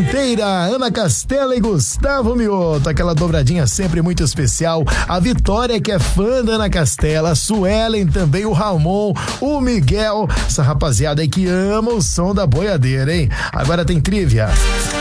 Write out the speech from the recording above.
Inteira, Ana Castela e Gustavo Mioto, aquela dobradinha sempre muito especial. A Vitória, que é fã da Ana Castela, a Suelen também, o Ramon, o Miguel, essa rapaziada aí que ama o som da boiadeira, hein? Agora tem trivia.